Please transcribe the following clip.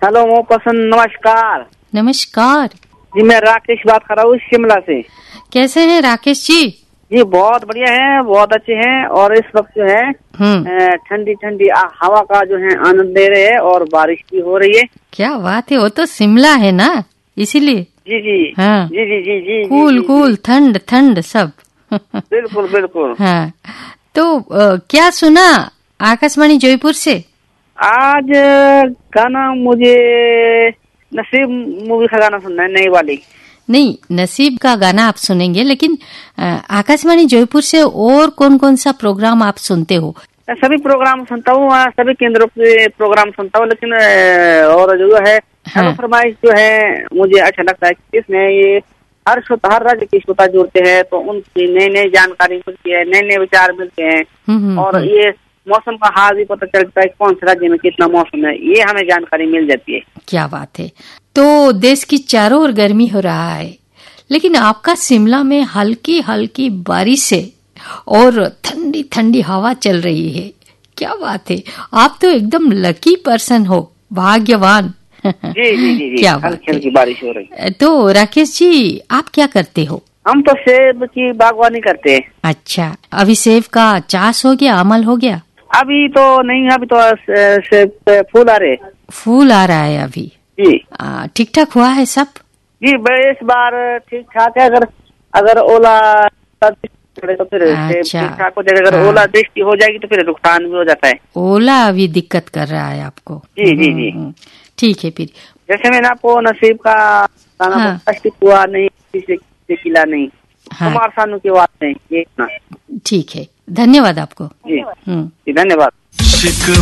Hello मोहपसन, नमस्कार। नमस्कार जी, मैं राकेश बात कर रहा हूँ शिमला से। कैसे हैं राकेश जी? जी बहुत बढ़िया है, बहुत अच्छे हैं। और इस वक्त जो है ठंडी ठंडी हवा का जो है आनंद ले रहे हैं और बारिश भी हो रही है। क्या बात है, वो तो शिमला है ना, इसीलिए। जी जी हाँ, जी जी जी जी कूल जी, कूल, ठंड ठंड सब। बिल्कुल बिल्कुल। हाँ, तो क्या सुना आकाशवाणी जयपुर से? आज गाना मुझे नसीब मूवी का गाना सुनना है, नई वाली। नहीं, नसीब का गाना आप सुनेंगे, लेकिन आकाशवाणी जयपुर से और कौन कौन सा प्रोग्राम आप सुनते हो? सभी प्रोग्राम सुनता हूँ, सभी केंद्रों के प्रोग्राम सुनता हूँ, लेकिन और जो है हाँ। फरमाइश जो है मुझे अच्छा लगता है कि इसमें ये हर राज्य के श्रोता जुड़ते हैं, तो उनकी नई नई जानकारी मिलती है, नए नए विचार मिलते हैं। और ये मौसम का हाल भी पता चलता है, कौन से राज्य में कितना मौसम है, ये हमें जानकारी मिल जाती है। क्या बात है। तो देश की चारों ओर गर्मी हो रहा है, लेकिन आपका शिमला में हल्की हल्की बारिश है और ठंडी ठंडी हवा चल रही है। क्या बात है, आप तो एकदम लकी पर्सन हो, भाग्यवान। जी जी जी जी, क्या बात हल्की बारिश हो रही है। तो राकेश जी, आप क्या करते हो? हम तो सेब की बागवानी करते हैं। अच्छा, अभी सेब का चाष हो गया, अमल हो गया? अभी तो नहीं, अभी तो सेब फूल आ रहे। फूल आ रहा है अभी? जी, ठीक ठाक हुआ है सब? जी इस बार ठीक ठाक है। अगर ओला तो फिर अच्छा, ठीक ठाक हो जाएगा, अगर ओला दृष्टि हो जाएगी तो फिर नुकसान भी हो जाता है। ओला अभी दिक्कत कर रहा है आपको? जी जी जी, ठीक है। फिर जैसे मैंने आपको नसीब का गाना हुआ नहीं, किसी किला नहीं, कुमार सानू की बात नहीं, ये ना। ठीक है, धन्यवाद आपको। जी धन्यवाद।